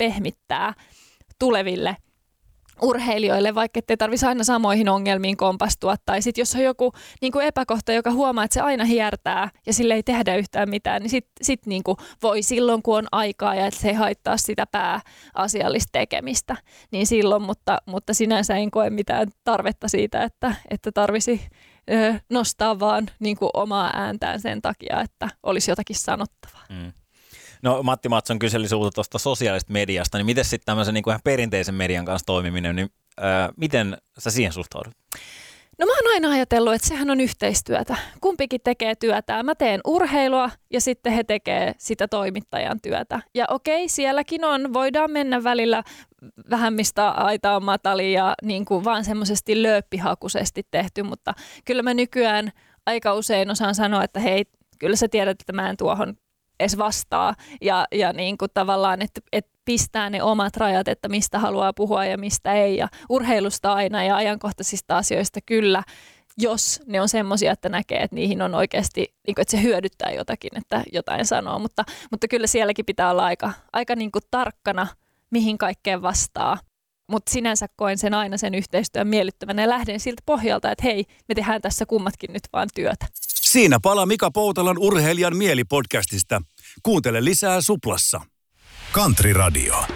pehmittää tuleville urheilijoille, vaikka ettei tarvitsisi aina samoihin ongelmiin kompastua. Tai sitten jos on joku niin kuin epäkohta, joka huomaa, että se aina hiertää ja sille ei tehdä yhtään mitään, niin sit niin kuin voi silloin, kun on aikaa ja että se ei haittaa sitä pääasiallista tekemistä, niin silloin, mutta sinänsä en koe mitään tarvetta siitä, että tarvisi nostaa vaan niin kuin omaa ääntään sen takia, että olisi jotakin sanottavaa. No Matti Matson kyseli sulta tuosta sosiaalisesta mediasta, niin miten sitten tämmöisen niin kuin ihan perinteisen median kanssa toimiminen, niin miten sä siihen suhtaudut? No mä oon aina ajatellut, että sehän on yhteistyötä. Kumpikin tekee työtään. Mä teen urheilua ja sitten he tekee sitä toimittajan työtä. Ja okei, sielläkin voidaan mennä välillä vähän mistä aita on matali ja niin kuin vaan semmoisesti lööppihakuisesti tehty, mutta kyllä mä nykyään aika usein osaan sanoa, että hei, kyllä sä tiedät, että mä en tuohon edes vastaa ja niin kuin tavallaan, että pistää ne omat rajat, että mistä haluaa puhua ja mistä ei ja urheilusta aina ja ajankohtaisista asioista kyllä, jos ne on semmoisia, että näkee, että niihin on oikeasti, niin kuin, että se hyödyttää jotakin, että jotain sanoo, mutta kyllä sielläkin pitää olla aika niin kuin tarkkana, mihin kaikkeen vastaa. Mutta sinänsä koen sen aina sen yhteistyön miellyttävänä ja lähden siltä pohjalta, että hei, me tehdään tässä kummatkin nyt vaan työtä. Siinä palaa Mika Poutalan Urheilijan mielipodcastista. Kuuntele lisää Suplassa. Country Radio.